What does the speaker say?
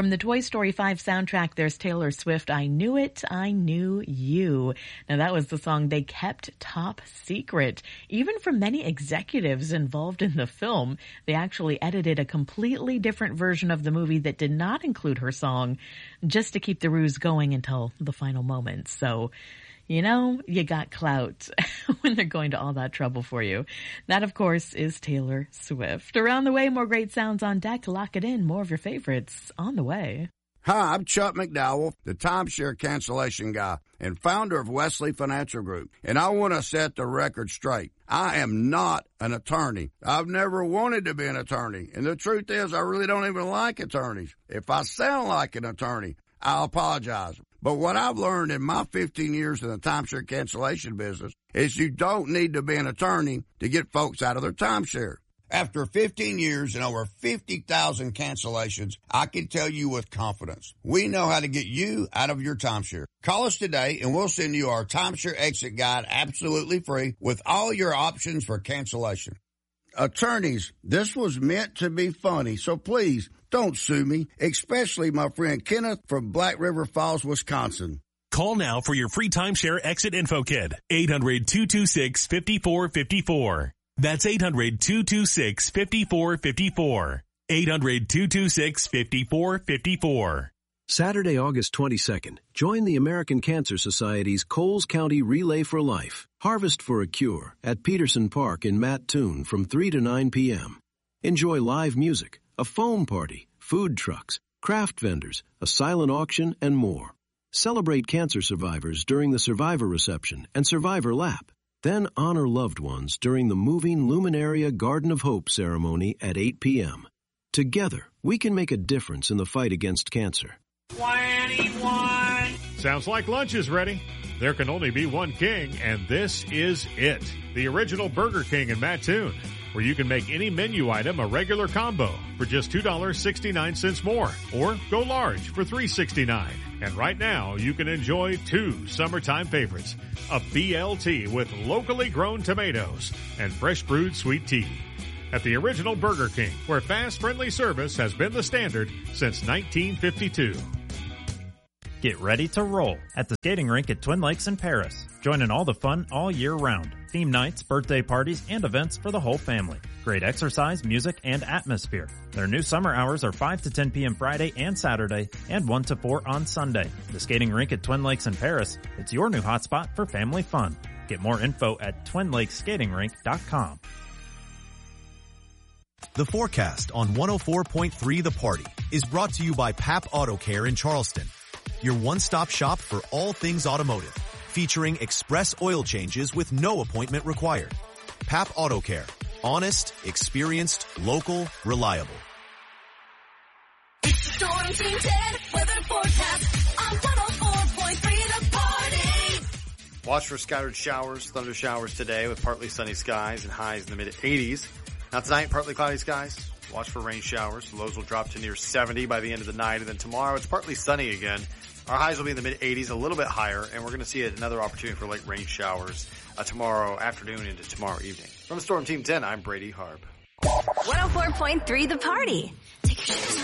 From the Toy Story 5 soundtrack, there's Taylor Swift, I Knew It, I Knew You. Now that was the song they kept top secret. Even from many executives involved in the film, they actually edited a completely different version of the movie that did not include her song, just to keep the ruse going until the final moments. So, you know, you got clout when they're going to all that trouble for you. That, of course, is Taylor Swift. Around the way, more great sounds on deck. Lock it in. More of your favorites on the way. Hi, I'm Chuck McDowell, the timeshare cancellation guy and founder of Wesley Financial Group. And I want to set the record straight. I am not an attorney. I've never wanted to be an attorney. And the truth is, I really don't even like attorneys. If I sound like an attorney, I'll apologize. But what I've learned in my 15 years in the timeshare cancellation business is you don't need to be an attorney to get folks out of their timeshare. After 15 years and over 50,000 cancellations, I can tell you with confidence, we know how to get you out of your timeshare. Call us today and we'll send you our timeshare exit guide absolutely free with all your options for cancellation. Attorneys, this was meant to be funny, so please don't sue me, especially my friend Kenneth from Black River Falls, Wisconsin. Call now for your free timeshare exit info kit. 800-226-5454. That's 800-226-5454. 800-226-5454. Saturday, August 22nd, join the American Cancer Society's Coles County Relay for Life, Harvest for a Cure at Peterson Park in Mattoon from 3 to 9 p.m. Enjoy live music, a foam party, food trucks, craft vendors, a silent auction, and more. Celebrate cancer survivors during the Survivor Reception and Survivor Lap. Then honor loved ones during the moving Luminaria Garden of Hope ceremony at 8 p.m. Together, we can make a difference in the fight against cancer. 21. Sounds like lunch is ready. There can only be one king, and this is it. The original Burger King in Mattoon, where you can make any menu item a regular combo for just $2.69 more, or go large for $3.69. And right now, you can enjoy two summertime favorites, a BLT with locally grown tomatoes and fresh brewed sweet tea. At the original Burger King, where fast, friendly service has been the standard since 1952. Get ready to roll at the skating rink at Twin Lakes in Paris. Join in all the fun all year round. Theme nights, birthday parties, and events for the whole family. Great exercise, music, and atmosphere. Their new summer hours are 5 to 10 p.m. Friday and Saturday, and 1 to 4 on Sunday. The skating rink at Twin Lakes in Paris, it's your new hotspot for family fun. Get more info at twinlakeskatingrink.com. The forecast on 104.3 The Party is brought to you by Pap Auto Care in Charleston, your one-stop shop for all things automotive, featuring express oil changes with no appointment required. Pap Auto Care. Honest, experienced, local, reliable. It's the Storm Team 10 weather forecast on 104.3 The Party. Watch for scattered showers, thunder showers today with partly sunny skies and highs in the mid-80s. Now tonight, partly cloudy skies. Watch for rain showers. Lows will drop to near 70 by the end of the night. And then tomorrow, it's partly sunny again. Our highs will be in the mid-80s, a little bit higher. And we're going to see another opportunity for late rain showers tomorrow afternoon into tomorrow evening. From Storm Team 10, I'm Brady Harb. 104.3 The Party. Take your shoes off.